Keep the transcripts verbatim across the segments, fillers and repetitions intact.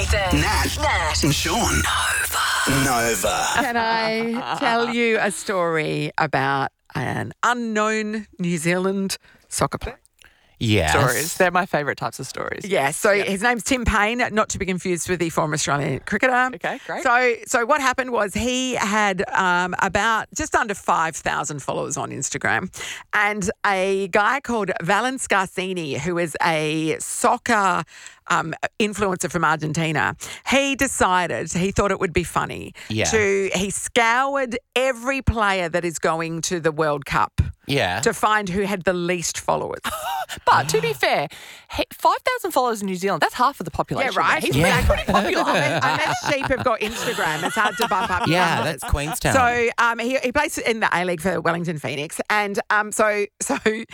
Nathan, Nat, Nat, and Sean. Nova. Nova. Can I tell you a story about an unknown New Zealand soccer player? Yes. Stories. They're my favourite types of stories. Yeah, so his name's Tim Payne, not to be confused with the former Australian cricketer. Okay, great. So, so what happened was he had um, about just under five thousand followers on Instagram, and a guy called Valens Scarsini, who is a soccer um, influencer from Argentina, he decided, he thought it would be funny Yeah. to, he scoured every player that is going to the World Cup Yeah. to find who had the least followers. But to be fair, he- five thousand followers in New Zealand, that's half of the population. Yeah, right. He's Yeah. pretty popular. Unless sheep have got Instagram, it's hard to bump up. Yeah, numbers. that's Queenstown. So um, he, he plays in the A-League for Wellington Phoenix. And um, so so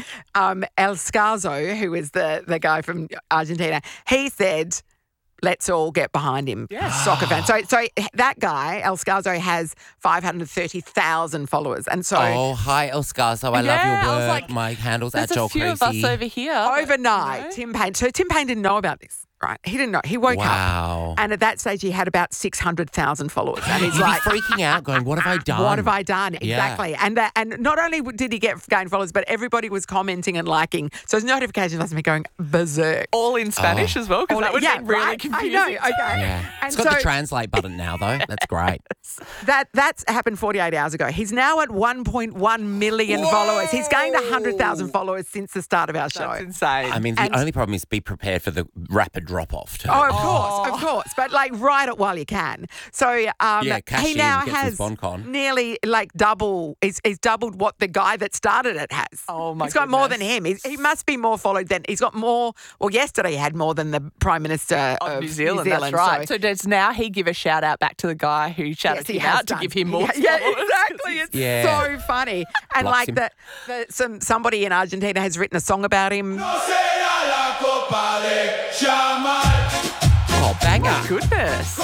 um, El Scarzo, who is the, the guy from Argentina, he said, let's all get behind him, soccer fans. So, so that guy, El Scarzo, has five hundred thirty thousand followers. And so Oh, hi, El Scarzo. I Yeah, love your I was work. like, My handle's There's at a Joel few of Creasy. us over here. but, overnight, you know. Tim Payne, so Tim Payne didn't know about this, right? He didn't know. He woke Wow. up and at that stage he had about six hundred thousand followers. And he's You'd like, be freaking out going, what have I done? what have I done? Yeah. Exactly. And that, and not only did he get gain followers, but everybody was commenting and liking. So his notifications must be going berserk. All in Spanish Oh. as well, because that would yeah, be really right? confusing. I know. Okay. Yeah. And It's got so the translate button now, though. That's great. that that's happened forty-eight hours ago. He's now at one point one million followers. He's gained one hundred thousand followers since the start of our show. That's insane. I mean, the And- only problem is be prepared for the rapid drop-off, too. Oh, of course, of course. But like, write it while you can. So um, Yeah, cash he in, now gets has his BonCon. nearly like double. He's, he's doubled what the guy that started it has. Oh, my He's got more than goodness. him. He's, he must be more followed than he's got more. Well, yesterday he had more than the Prime Minister of, of New Zealand, that's right. So, does now he give a shout out back to the guy who shouted Yes, he him has out to done. give him more Yeah, yeah, followers? exactly. It's Yeah. so funny. And Blocks like him. the, the some somebody in Argentina has written a song about him. Oh, banger. Goodness.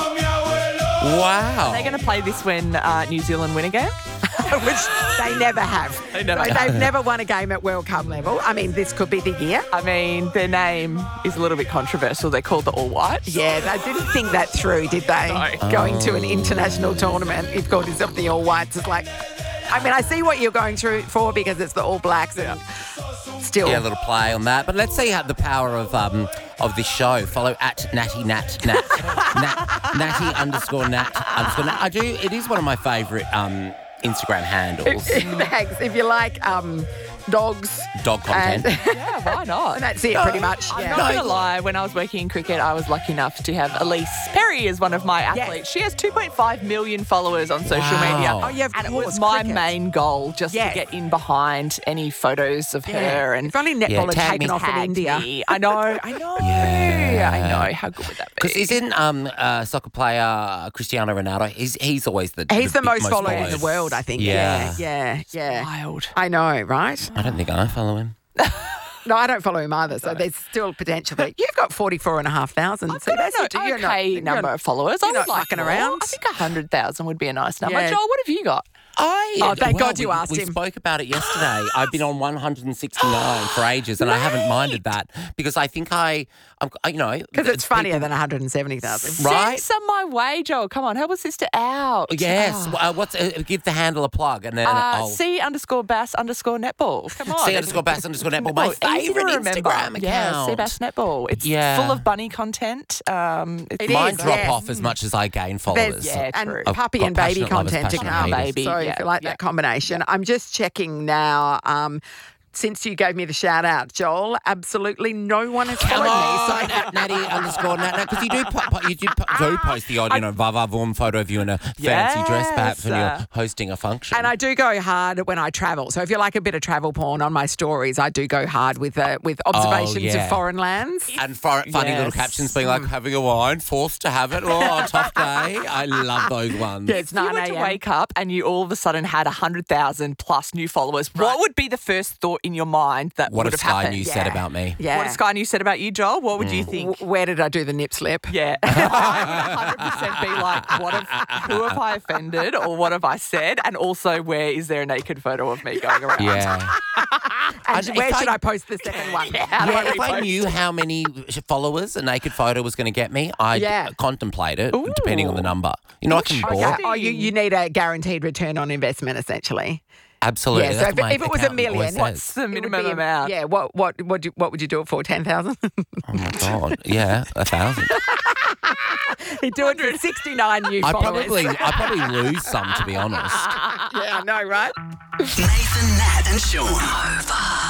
Wow. Are they going to play this when uh, New Zealand win a game? Which they never have. They never So have. They've never won a game at World Cup level. I mean, this could be the year. I mean, their name is a little bit controversial. They're called the All Whites. Yeah, they didn't think that through, did they? No. Going to an international tournament, you've called yourself the All Whites. It's like, I mean, I see what you're going through for because it's the All Blacks and still. Yeah, a little play on that. But let's see how the power of um of this show. Follow at Natty Nat Nat Nat Natty underscore Nat underscore Nat. I do. It is one of my favourite um Instagram handles. Thanks. If you like um, dogs. Dog content. And, Yeah, why not? and that's it, pretty much. I'm Yeah. not going to lie, when I was working in cricket, I was lucky enough to have Elise Perry as one of my athletes. She has two point five million followers on social Wow. media. Oh, yeah, of and it course, was my cricket. main goal just Yes. to get in behind any photos of Yeah. her. And If only netball Yeah, had tag taken me. off in tagged India. me. I know, I know. Yeah. I know. How good would that be? Because isn't um uh, soccer player Cristiano Ronaldo? He's he's always the He's the, big- most followed in the world, I think. Yeah. Yeah, yeah, yeah. Wild. I know, right? I don't think I follow him. No, I don't follow him either, so there's still potential there. You've got forty-four and a half thousand. I've So got that's an it. You're not- okay you're number not- of followers. you're I not would like mucking more. around. I think one hundred thousand would be a nice number. Yeah. Joel, what have you got? I Oh, thank well, God you we, asked we him. spoke about it yesterday. I've been on one hundred sixty-nine for ages, and I haven't minded that because I think I, I'm, I, you know, Because it's funnier people- than one hundred seventy thousand. Right? Send some my way, Joel. Come on, help a sister out. Yes. Oh. Uh, what's uh, give the handle a plug, and then Uh, I'll C underscore bass underscore netball. Come on. C underscore bass underscore netball. My Netball, easy to favourite remember. Instagram Yeah, account. C bass netball. It's Yeah. full of bunny content. Um, it's It Mine is, drop yes. off as much as I gain followers. There's Yeah, and true. I've puppy got and baby passionate lovers, content to passionate come. haters. Baby, So yeah, if you like yeah. that combination, I'm just checking now. Um, since you gave me the shout out, Joel, absolutely no one has Come followed on, me. So Nat- Natty underscore Nat because you do po- po- you do, po- do post the odd, you know, va va voom photo of you in a fancy dress, perhaps when Yes. you're hosting a function. And I do go hard when I travel. So if you like a bit of travel porn on my stories, I do go hard with uh, with observations yeah. of foreign lands. And for, funny little Yes. captions being like, having a wine, forced to have it. Oh, tough day. I love those ones. Yeah, it's If you nine were to a.m. wake up and you all of a sudden had one hundred thousand plus new followers, what would be the first thought in your mind that What would if have Sky happened? News Yeah. said about me? Yeah. What if Sky News said about you, Joel? What would you think? W- Where did I do the nip slip? Yeah. I would one hundred percent be like, what have, who have I offended or what have I said? And also, where is there a naked photo of me going around? Yeah. And if where I- should I post the second one? How do Yeah, I if I repost? knew how many followers a naked photo was going to get me, I'd Yeah. contemplate it, depending on the number. You know, I can be Okay. bored. Oh, you, you need a guaranteed return on investment, essentially. Absolutely. Yeah, so That's if, what my if it was a accountant always million, says. What's the it would minimum be a- amount? Yeah, what what what, you, what would you do it for? ten thousand? Oh my God. Yeah, a thousand. He'd do it for sixty-nine new I followers. probably, I probably lose some, to be honest. Yeah, I know, right? Nathan, Nat, and Sean. Nova.